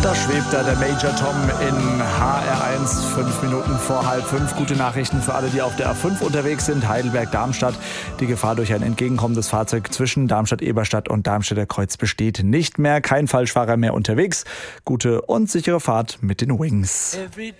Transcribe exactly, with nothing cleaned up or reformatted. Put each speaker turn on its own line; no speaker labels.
Da schwebt da der Major Tom in H R eins, fünf Minuten vor halb fünf. Gute Nachrichten für alle, die auf der A fünf unterwegs sind. Heidelberg-Darmstadt. Die Gefahr durch ein entgegenkommendes Fahrzeug zwischen Darmstadt-Eberstadt und Darmstädter Kreuz besteht nicht mehr. Kein Falschfahrer mehr unterwegs. Gute und sichere Fahrt mit den Wings.